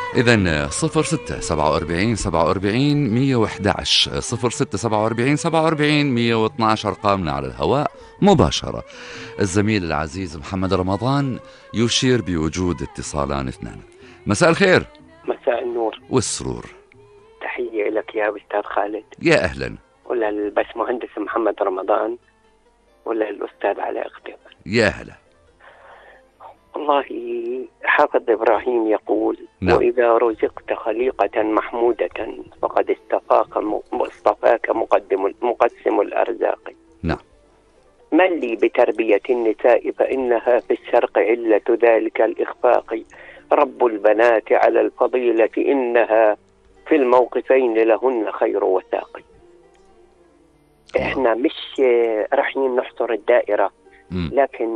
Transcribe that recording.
إذن 06 47 47 111 06 47 47 112 أرقامنا على الهواء مباشرة. الزميل العزيز محمد رمضان يشير بوجود اتصالان اثنان. مساء الخير. مساء النور والسرور. تحية لك يا أستاذ خالد، يا أهلا. وللبشمهندس محمد رمضان، وللأستاذ علاء اختيار. يا أهلا. والله حافظ إبراهيم يقول: نعم. وإذا رزقت خليقة محمودة فقد اصطفاك مقسم الأرزاق. نعم. من لي بتربية النساء فإنها في الشرق علة ذلك الإخفاق. رب البنات على الفضيلة إنها في الموقفين لهن خير وثاق. احنا مش رايحين نحصر الدائرة، لكن